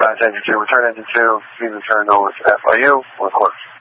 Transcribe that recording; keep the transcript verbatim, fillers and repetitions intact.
Contact engine two, return engine two, please return over to F I U, record.